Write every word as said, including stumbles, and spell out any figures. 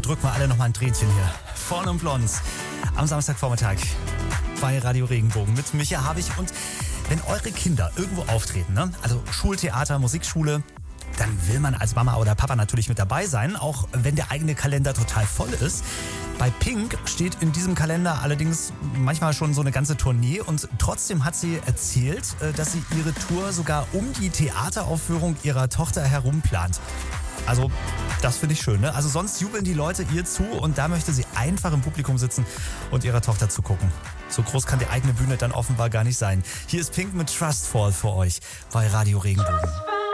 drücken wir alle nochmal ein Tränchen hier. Vorne und blond. Am Samstagvormittag bei Radio Regenbogen mit Micha Habich. Und wenn eure Kinder irgendwo auftreten, ne? Also Schultheater, Musikschule, dann will man als Mama oder Papa natürlich mit dabei sein, auch wenn der eigene Kalender total voll ist. Bei Pink steht in diesem Kalender allerdings manchmal schon so eine ganze Tournee und trotzdem hat sie erzählt, dass sie ihre Tour sogar um die Theateraufführung ihrer Tochter herum plant. Also das finde ich schön, ne? Also sonst jubeln die Leute ihr zu und da möchte sie einfach im Publikum sitzen und ihrer Tochter zugucken. So groß kann die eigene Bühne dann offenbar gar nicht sein. Hier ist Pink mit Trustfall für euch bei Radio Regenbogen.